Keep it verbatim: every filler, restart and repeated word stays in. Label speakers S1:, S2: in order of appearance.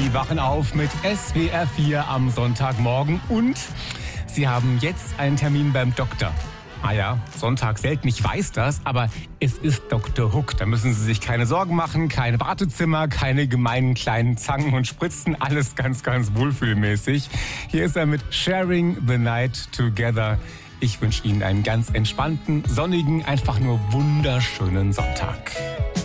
S1: Sie wachen auf mit S W R vier am Sonntagmorgen und Sie haben jetzt einen Termin beim Doktor. Ah ja, Sonntag selten, ich weiß das, aber es ist Doktor Hook. Da müssen Sie sich keine Sorgen machen, kein Wartezimmer, keine gemeinen kleinen Zangen und Spritzen, alles ganz, ganz wohlfühlmäßig. Hier ist er mit Sharing the Night Together. Ich wünsche Ihnen einen ganz entspannten, sonnigen, einfach nur wunderschönen Sonntag.